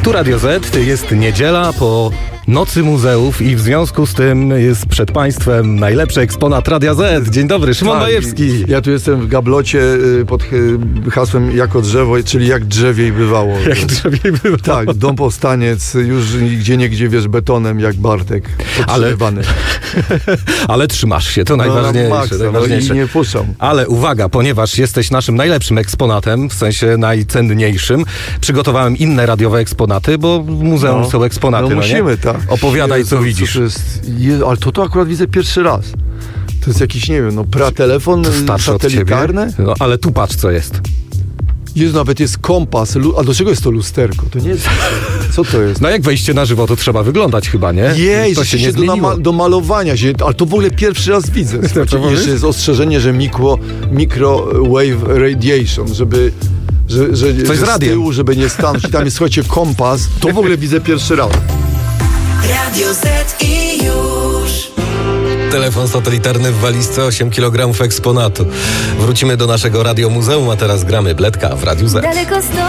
Tu Radio Z, jest niedziela po Nocy Muzeów i w związku z tym jest przed Państwem najlepszy eksponat Radia Z. Dzień dobry, Szymon Majewski. Ja tu jestem w gablocie pod hasłem jako drzewo, czyli jak drzewiej bywało. Jak drzewiej bywało. Tak, dom powstaniec, już gdzieniegdzie, wiesz, betonem jak Bartek podtrzymywany. Ale trzymasz się, to najważniejsze. I nie puszczam. Ale uwaga, ponieważ jesteś naszym najlepszym eksponatem, w sensie najcenniejszym, przygotowałem inne radiowe eksponaty, bo w muzeum są eksponaty. No musimy, tak. Opowiadaj, co widzisz. Ale to akurat widzę pierwszy raz. To jest jakiś, nie wiem, pratelefon satelitarny. No, ale tu patrz, co jest. Jest, nawet jest kompas. A do czego jest to lusterko? To nie jest. Co to jest? No jak wejście na żywo, to trzeba wyglądać chyba, nie? Jej, to się nie zmieniło. do malowania się. Ale to w ogóle pierwszy raz widzę. Jeszcze jest ostrzeżenie, że microwave radiation, żeby coś z radiem. Z tyłu, żeby nie stanąć. I tam jest, słuchajcie, kompas. To w ogóle widzę pierwszy raz. Radio Z i już. Telefon satelitarny w walizce, 8 kg eksponatu. Wrócimy do naszego radiomuzeum, a teraz gramy Bledka w Radiu Z. Daleko stąd.